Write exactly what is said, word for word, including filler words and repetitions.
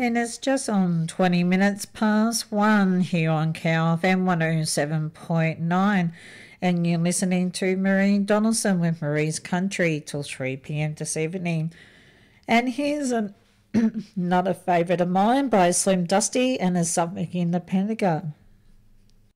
And it's just on twenty minutes past one here on Cow F M one oh seven point nine. And you're listening to Marie Donaldson with Marie's Country till three p.m. this evening. And here's a, another favourite of mine by Slim Dusty, and there's something in the Pentagon.